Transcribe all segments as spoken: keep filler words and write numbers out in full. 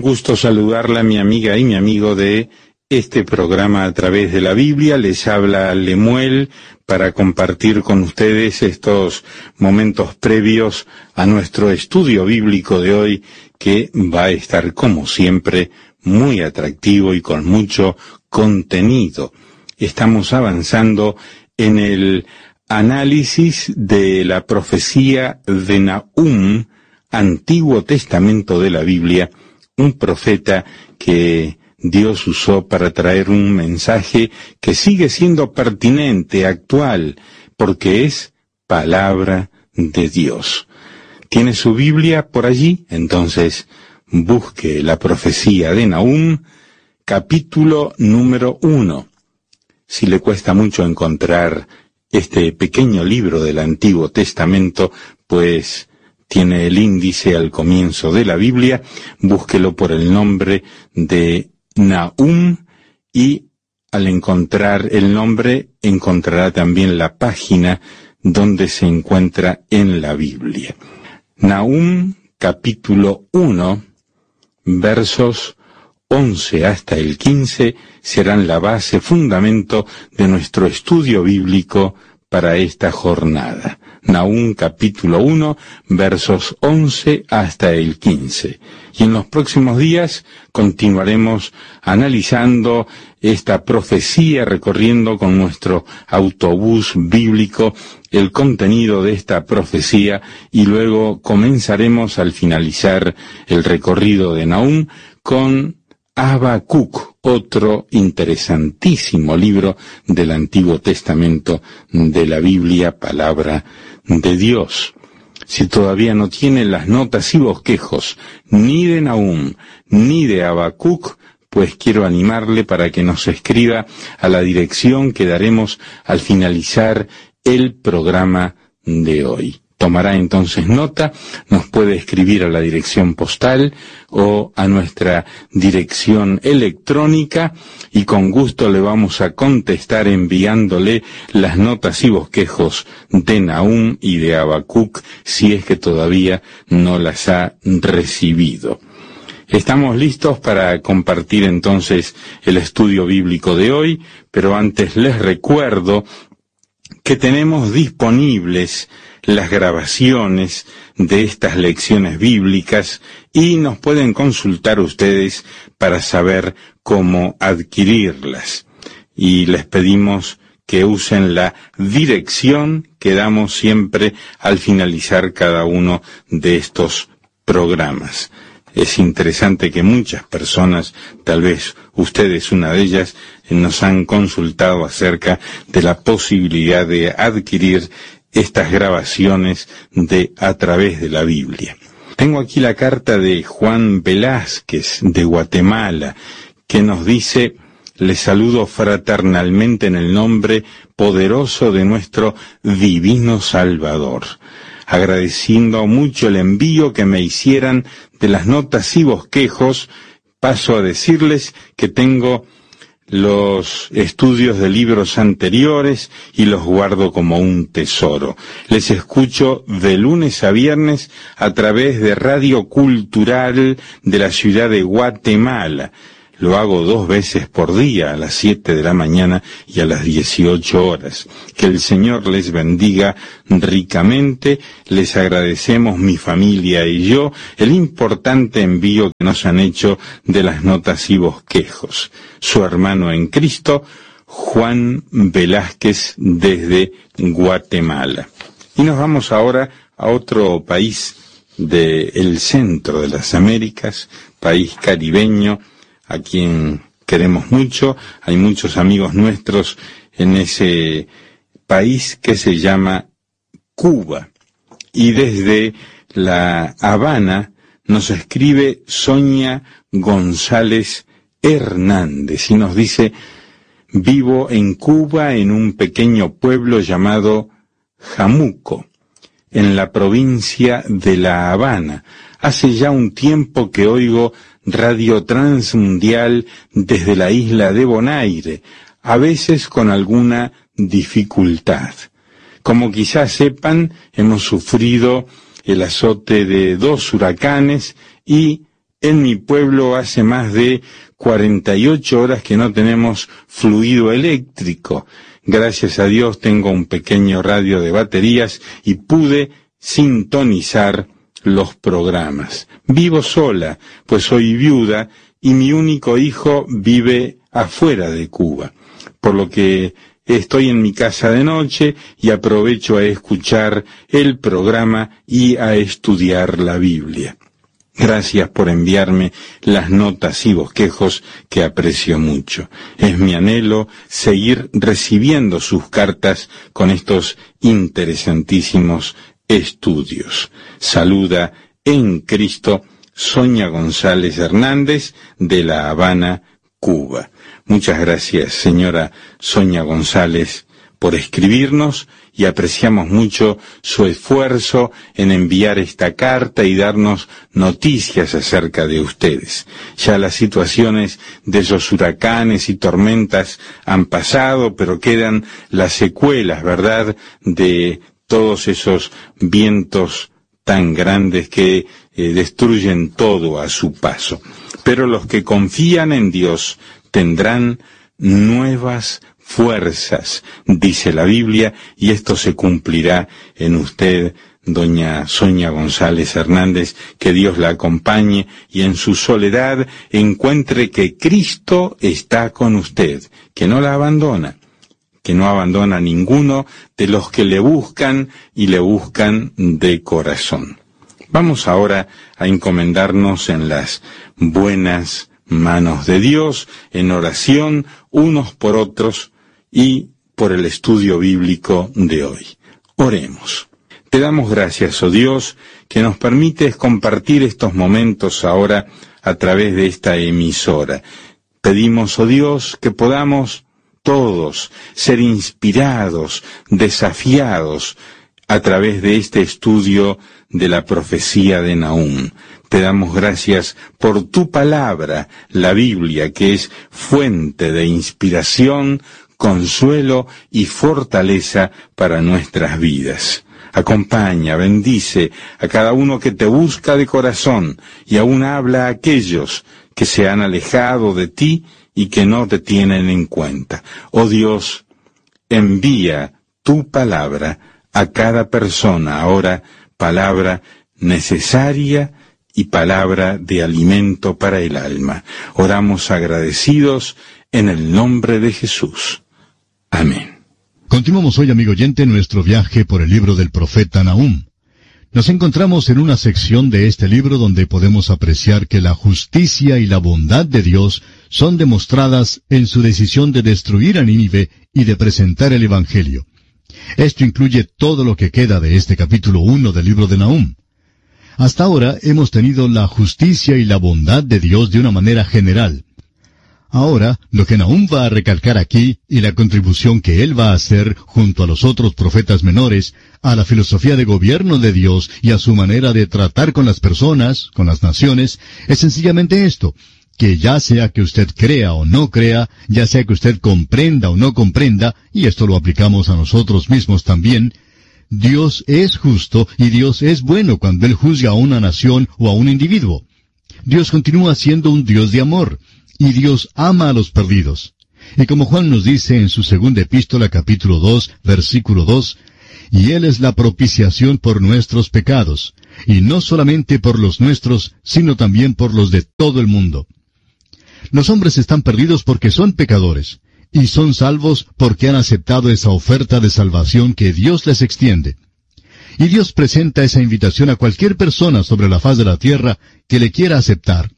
gusto saludarla, mi amiga y mi amigo de este programa a través de la Biblia. Les habla Lemuel para compartir con ustedes estos momentos previos a nuestro estudio bíblico de hoy, que va a estar, como siempre, muy atractivo y con mucho contenido. Estamos avanzando en el análisis de la profecía de Nahum, Antiguo Testamento de la Biblia, un profeta que Dios usó para traer un mensaje que sigue siendo pertinente, actual, porque es palabra de Dios. ¿Tiene su Biblia por allí? Entonces busque la profecía de Nahum, capítulo número uno. Si le cuesta mucho encontrar este pequeño libro del Antiguo Testamento, pues tiene el índice al comienzo de la Biblia, búsquelo por el nombre de Nahum y al encontrar el nombre encontrará también la página donde se encuentra en la Biblia. Nahum capítulo uno, versos once hasta el quince serán la base, fundamento de nuestro estudio bíblico para esta jornada. Nahum capítulo uno, versos once hasta el quince. Y en los próximos días continuaremos analizando esta profecía, recorriendo con nuestro autobús bíblico el contenido de esta profecía, y luego comenzaremos al finalizar el recorrido de Nahum con Habacuc, otro interesantísimo libro del Antiguo Testamento de la Biblia, palabra de Dios. Si todavía no tiene las notas y bosquejos ni de Nahum ni de Habacuc, pues quiero animarle para que nos escriba a la dirección que daremos al finalizar el programa de hoy. Tomará entonces nota, nos puede escribir a la dirección postal o a nuestra dirección electrónica y con gusto le vamos a contestar enviándole las notas y bosquejos de Nahum y de Habacuc si es que todavía no las ha recibido. Estamos listos para compartir entonces el estudio bíblico de hoy, pero antes les recuerdo que tenemos disponibles las grabaciones de estas lecciones bíblicas y nos pueden consultar ustedes para saber cómo adquirirlas. Y les pedimos que usen la dirección que damos siempre al finalizar cada uno de estos programas. Es interesante que muchas personas, tal vez ustedes una de ellas, nos han consultado acerca de la posibilidad de adquirir estas grabaciones de a través de la Biblia. Tengo aquí la carta de Juan Velázquez de Guatemala, que nos dice: les saludo fraternalmente en el nombre poderoso de nuestro divino Salvador, agradeciendo mucho el envío que me hicieran de las notas y bosquejos. Paso a decirles que tengo los estudios de libros anteriores y los guardo como un tesoro. Les escucho de lunes a viernes a través de Radio Cultural de la ciudad de Guatemala. Lo hago dos veces por día, a las siete de la mañana y a las dieciocho horas. Que el Señor les bendiga ricamente. Les agradecemos, mi familia y yo, el importante envío que nos han hecho de las notas y bosquejos. Su hermano en Cristo, Juan Velázquez, desde Guatemala. Y nos vamos ahora a otro país del centro de las Américas, país caribeño, a quien queremos mucho. Hay muchos amigos nuestros en ese país que se llama Cuba. Y desde La Habana nos escribe Sonia González Hernández y nos dice: vivo en Cuba, en un pequeño pueblo llamado Jamuco, en la provincia de La Habana. Hace ya un tiempo que oigo Radio Transmundial desde la isla de Bonaire, a veces con alguna dificultad. Como quizás sepan, hemos sufrido el azote de dos huracanes y En mi pueblo hace más de cuarenta y ocho horas que no tenemos fluido eléctrico. Gracias a Dios tengo un pequeño radio de baterías y pude sintonizar los programas. Vivo sola, pues soy viuda y mi único hijo vive afuera de Cuba, por lo que estoy en mi casa de noche y aprovecho a escuchar el programa y a estudiar la Biblia. Gracias por enviarme las notas y bosquejos que aprecio mucho. Es mi anhelo seguir recibiendo sus cartas con estos interesantísimos estudios. Saluda en Cristo Sonia González Hernández de La Habana, Cuba. Muchas gracias, señora Sonia González, por escribirnos y apreciamos mucho su esfuerzo en enviar esta carta y darnos noticias acerca de ustedes. Ya las situaciones de esos huracanes y tormentas han pasado, pero quedan las secuelas, ¿verdad?, de todos esos vientos tan grandes que eh, destruyen todo a su paso. Pero los que confían en Dios tendrán nuevas fuerzas, dice la Biblia, y esto se cumplirá en usted, doña Sonia González Hernández, que Dios la acompañe y en su soledad encuentre que Cristo está con usted, que no la abandona, que no abandona a ninguno de los que le buscan y le buscan de corazón. Vamos ahora a encomendarnos en las buenas manos de Dios, en oración, unos por otros, y por el estudio bíblico de hoy. Oremos. Te damos gracias, oh Dios, que nos permites compartir estos momentos ahora a través de esta emisora. Pedimos, oh Dios, que podamos todos ser inspirados, desafiados a través de este estudio de la profecía de Nahum. Te damos gracias por tu palabra, la Biblia, que es fuente de inspiración, consuelo y fortaleza para nuestras vidas. Acompaña, bendice a cada uno que te busca de corazón y aún habla a aquellos que se han alejado de ti y que no te tienen en cuenta. Oh Dios, envía tu palabra a cada persona ahora, palabra necesaria y palabra de alimento para el alma. Oramos agradecidos en el nombre de Jesús. Amén. Continuamos hoy, amigo oyente, nuestro viaje por el libro del profeta Nahum. Nos encontramos en una sección de este libro donde podemos apreciar que la justicia y la bondad de Dios son demostradas en su decisión de destruir a Nínive y de presentar el Evangelio. Esto incluye todo lo que queda de este capítulo uno del libro de Nahum. Hasta ahora hemos tenido la justicia y la bondad de Dios de una manera general. Ahora, lo que Nahum va a recalcar aquí, y la contribución que él va a hacer, junto a los otros profetas menores, a la filosofía de gobierno de Dios y a su manera de tratar con las personas, con las naciones, es sencillamente esto, que ya sea que usted crea o no crea, ya sea que usted comprenda o no comprenda, y esto lo aplicamos a nosotros mismos también, Dios es justo y Dios es bueno cuando Él juzga a una nación o a un individuo. Dios continúa siendo un Dios de amor. Y Dios ama a los perdidos. Y como Juan nos dice en su segunda epístola, capítulo dos, versículo dos, y Él es la propiciación por nuestros pecados, y no solamente por los nuestros, sino también por los de todo el mundo. Los hombres están perdidos porque son pecadores, y son salvos porque han aceptado esa oferta de salvación que Dios les extiende. Y Dios presenta esa invitación a cualquier persona sobre la faz de la tierra que le quiera aceptar.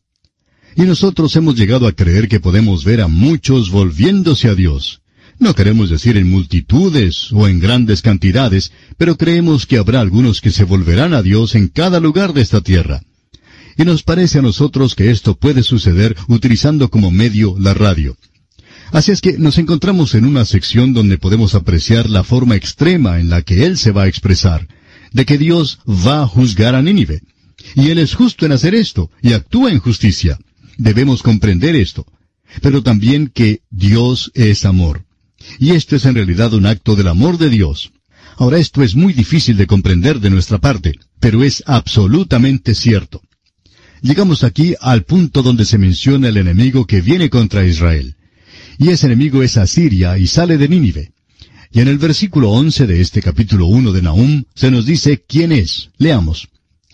Y nosotros hemos llegado a creer que podemos ver a muchos volviéndose a Dios. No queremos decir en multitudes o en grandes cantidades, pero creemos que habrá algunos que se volverán a Dios en cada lugar de esta tierra. Y nos parece a nosotros que esto puede suceder utilizando como medio la radio. Así es que nos encontramos en una sección donde podemos apreciar la forma extrema en la que Él se va a expresar, de que Dios va a juzgar a Nínive. Y Él es justo en hacer esto, y actúa en justicia. Debemos comprender esto, pero también que Dios es amor. Y esto es en realidad un acto del amor de Dios. Ahora, esto es muy difícil de comprender de nuestra parte, pero es absolutamente cierto. llegamos aquí al punto donde se menciona el enemigo que viene contra Israel. Y ese enemigo es Asiria y sale de Nínive. Y en el versículo once de este capítulo uno de Nahum se nos dice quién es. Leamos.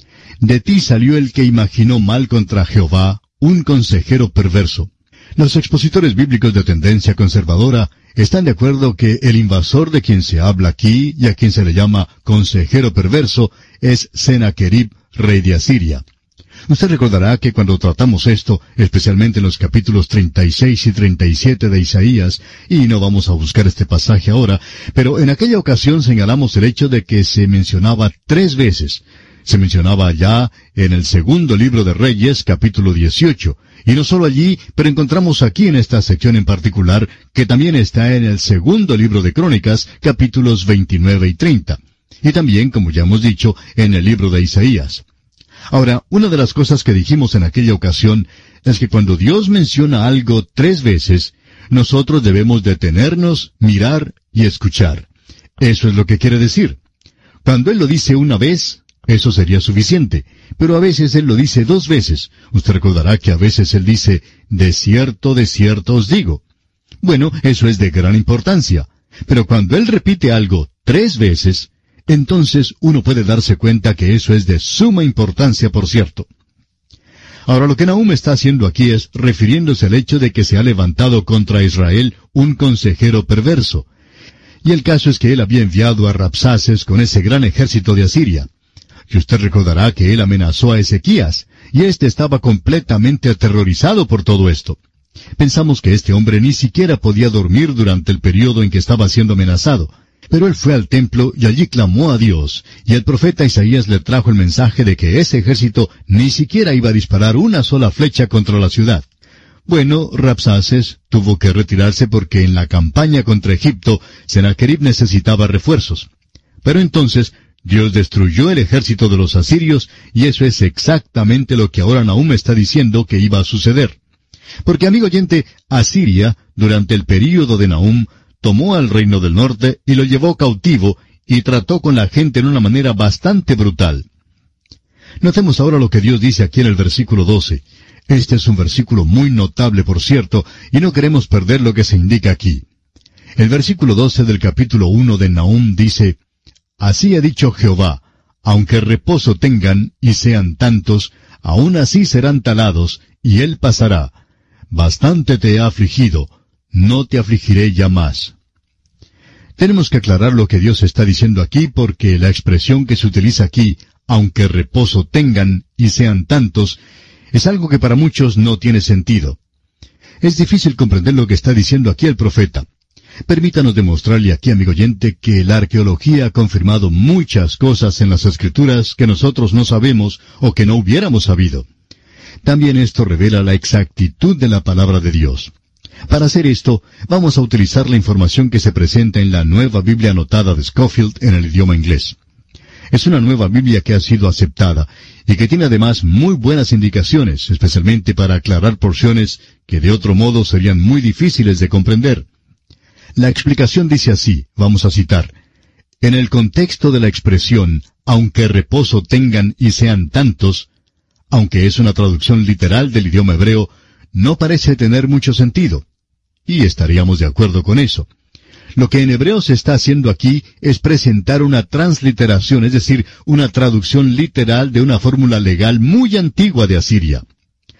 De ti salió el que imaginó mal contra Jehová, un consejero perverso. Los expositores bíblicos de tendencia conservadora están de acuerdo que el invasor de quien se habla aquí y a quien se le llama consejero perverso es Sennacherib, rey de Asiria. Usted recordará que cuando tratamos esto, especialmente en los capítulos treinta y seis y treinta y siete de Isaías, y no vamos a buscar este pasaje ahora, pero en aquella ocasión señalamos el hecho de que se mencionaba tres veces. Se mencionaba ya en el segundo libro de Reyes, capítulo dieciocho, y no solo allí, pero encontramos aquí en esta sección en particular, que también está en el segundo libro de Crónicas, capítulos veintinueve y treinta, y también, como ya hemos dicho, en el libro de Isaías. Ahora, una de las cosas que dijimos en aquella ocasión es que cuando Dios menciona algo tres veces, nosotros debemos detenernos, mirar y escuchar. Eso es lo que quiere decir. Cuando Él lo dice una vez, eso sería suficiente, pero a veces Él lo dice dos veces. Usted recordará que a veces Él dice, de cierto, de cierto os digo. Bueno, eso es de gran importancia. Pero cuando Él repite algo tres veces, entonces uno puede darse cuenta que eso es de suma importancia, por cierto. Ahora lo que Nahum está haciendo aquí es refiriéndose al hecho de que se ha levantado contra Israel un consejero perverso. Y el caso es que él había enviado a Rabsaces con ese gran ejército de Asiria. Y usted recordará que él amenazó a Ezequías, y éste estaba completamente aterrorizado por todo esto. Pensamos que este hombre ni siquiera podía dormir durante el periodo en que estaba siendo amenazado. Pero él fue al templo y allí clamó a Dios, y el profeta Isaías le trajo el mensaje de que ese ejército ni siquiera iba a disparar una sola flecha contra la ciudad. Bueno, Rabsaces tuvo que retirarse porque en la campaña contra Egipto, Sennacherib necesitaba refuerzos. Pero entonces, Dios destruyó el ejército de los asirios, y eso es exactamente lo que ahora Nahum está diciendo que iba a suceder. Porque, amigo oyente, Asiria, durante el período de Nahum, tomó al reino del norte y lo llevó cautivo y trató con la gente en una manera bastante brutal. Notemos ahora lo que Dios dice aquí en el versículo doce. Este es un versículo muy notable, por cierto, y no queremos perder lo que se indica aquí. El versículo doce del capítulo uno de Nahum dice, Así ha dicho Jehová, aunque reposo tengan y sean tantos, aún así serán talados, y él pasará. Bastante te he afligido, no te afligiré ya más. Tenemos que aclarar lo que Dios está diciendo aquí porque la expresión que se utiliza aquí, aunque reposo tengan y sean tantos, es algo que para muchos no tiene sentido. Es difícil comprender lo que está diciendo aquí el profeta. Permítanos demostrarle aquí, amigo oyente, que la arqueología ha confirmado muchas cosas en las Escrituras que nosotros no sabemos o que no hubiéramos sabido. También esto revela la exactitud de la palabra de Dios. Para hacer esto, vamos a utilizar la información que se presenta en la Nueva Biblia Anotada de Scofield en el idioma inglés. Es una nueva Biblia que ha sido aceptada y que tiene además muy buenas indicaciones, especialmente para aclarar porciones que de otro modo serían muy difíciles de comprender. La explicación dice así, vamos a citar, en el contexto de la expresión, aunque reposo tengan y sean tantos, aunque es una traducción literal del idioma hebreo, no parece tener mucho sentido. Y estaríamos de acuerdo con eso. Lo que en hebreo se está haciendo aquí es presentar una transliteración, es decir, una traducción literal de una fórmula legal muy antigua de Asiria.